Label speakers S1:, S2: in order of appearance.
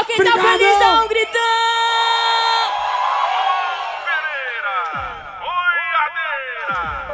S1: quem tá feliz dá um gritão.
S2: Pereira, boiadeira.